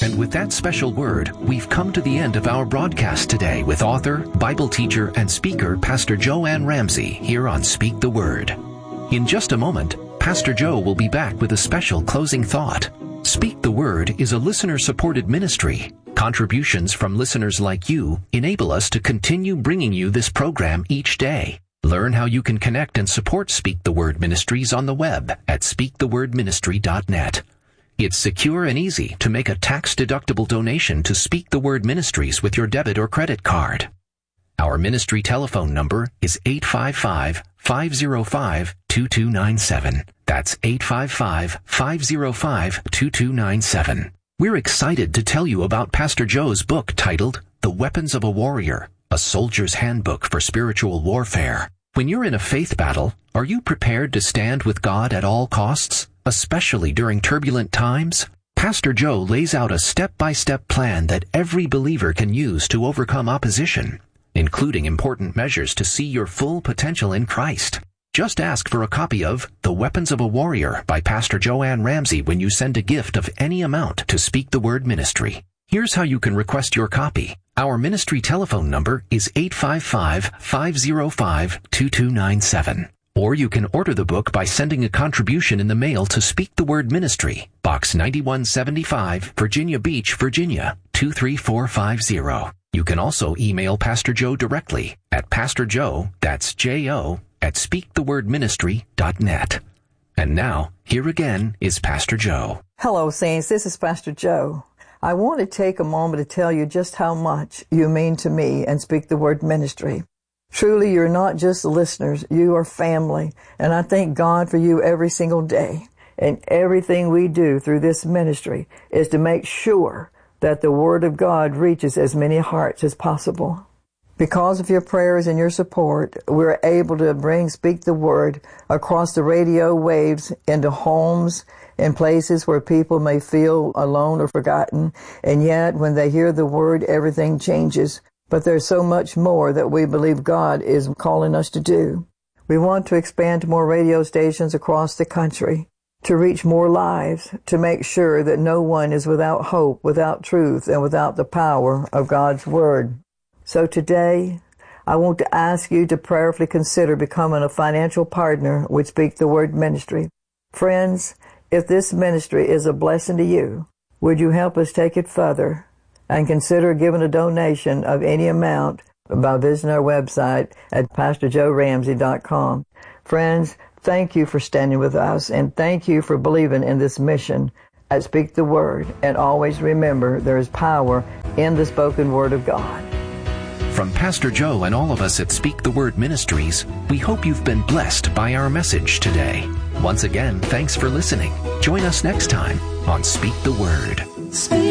And with that special word, we've come to the end of our broadcast today with author, Bible teacher, and speaker Pastor Joanne Ramsey here on Speak the Word. In just a moment, Pastor Joe will be back with a special closing thought. Speak the Word is a listener-supported ministry. Contributions from listeners like you enable us to continue bringing you this program each day. Learn how you can connect and support Speak the Word Ministries on the web at speakthewordministry.net. It's secure and easy to make a tax-deductible donation to Speak the Word Ministries with your debit or credit card. Our ministry telephone number is 855-505-2297. That's 855-505-2297. We're excited to tell you about Pastor Joe's book titled The Weapons of a Warrior, a Soldier's Handbook for Spiritual Warfare. When you're in a faith battle, are you prepared to stand with God at all costs, especially during turbulent times? Pastor Joe lays out a step-by-step plan that every believer can use to overcome opposition, including important measures to see your full potential in Christ. Just ask for a copy of The Weapons of a Warrior by Pastor Joanne Ramsey when you send a gift of any amount to Speak the Word Ministry. Here's how you can request your copy. Our ministry telephone number is 855-505-2297. Or you can order the book by sending a contribution in the mail to Speak the Word Ministry, Box 9175, Virginia Beach, Virginia, 23450. You can also email Pastor Joe directly at Pastor Joe, that's J-O, at speakthewordministry.net. And now, here again is Pastor Joe. Hello, Saints. This is Pastor Joe. I want to take a moment to tell you just how much you mean to me and Speak the Word Ministry. Truly, you're not just listeners, you are family, and I thank God for you every single day. And everything we do through this ministry is to make sure that the Word of God reaches as many hearts as possible. Because of your prayers and your support, we're able to bring Speak the Word across the radio waves into homes and places where people may feel alone or forgotten. And yet, when they hear the Word, everything changes. But there's so much more that we believe God is calling us to do. We want to expand to more radio stations across the country, to reach more lives, to make sure that no one is without hope, without truth, and without the power of God's Word. So today, I want to ask you to prayerfully consider becoming a financial partner with Speak the Word Ministry. Friends, if this ministry is a blessing to you, would you help us take it further and consider giving a donation of any amount by visiting our website at PastorJoeRamsey.com. Friends, thank you for standing with us, and thank you for believing in this mission at Speak the Word. And always remember, there is power in the spoken Word of God. From Pastor Joe and all of us at Speak the Word Ministries, we hope you've been blessed by our message today. Once again, thanks for listening. Join us next time on Speak the Word.